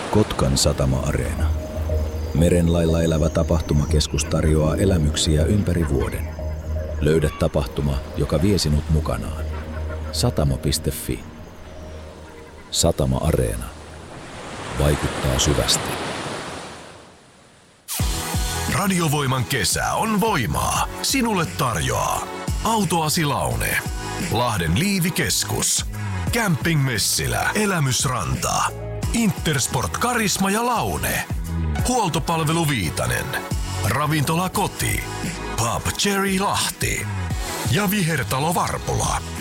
Kotkan Satama-areena. Merenlailla elävä tapahtumakeskus tarjoaa elämyksiä ympäri vuoden. Löydä tapahtuma, joka vie sinut mukanaan. Satama.fi. Satama-areena. Vaikuttaa syvästi. Radiovoiman kesä on voimaa. Sinulle tarjoaa Autoasi Laune, Lahden Liivikeskus, Camping Messilä, Elämysranta, Intersport Karisma ja Laune, Huoltopalvelu Viitanen, Ravintola Koti, Pub Cherry Lahti ja Vihertalo Varpula.